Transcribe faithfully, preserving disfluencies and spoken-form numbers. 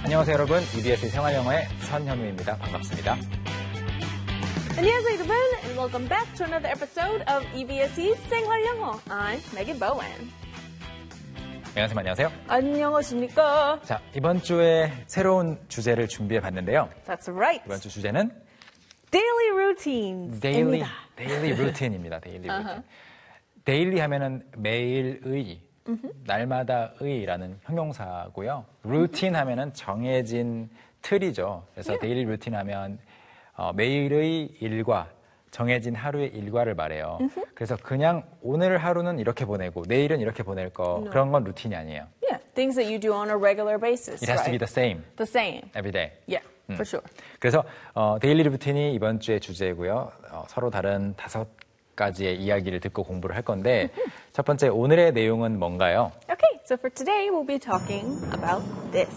안녕하세요, 여러분. 이비에스 생활영어의 선현우입니다. 반갑습니다. 안녕하세요, 여러분, and welcome back to another episode of 이비에스의 생활영어. I'm Megan Bowen. 안녕하세요, 안녕하세요. 안녕하십니까? 자, 이번 주에 새로운 주제를 준비해 봤는데요. That's right. 이번 주 주제는 Daily routines. daily, daily routine입니다. daily routine. Uh-huh. daily 하면은 매일의, 날마다의라는 형용사고요. routine 하면은 정해진 틀이죠. 그래서 Yeah. daily routine 하면 어, 매일의 일과 정해진 하루의 일과를 말해요. 그래서 그냥 오늘 하루는 이렇게 보내고 내일은 이렇게 보낼 거 No. 그런 건 루틴이 아니에요. Yeah, things that you do on a regular basis, It has right? to be the same The same. every day. Yeah, for sure. 그래서 어, 데일리 루틴이 이번 주의 주제고요. 어, 서로 다른 다섯 가지의 이야기를 듣고 공부를 할 건데 첫 번째 오늘의 내용은 뭔가요? Okay, so for today, we'll be talking about this.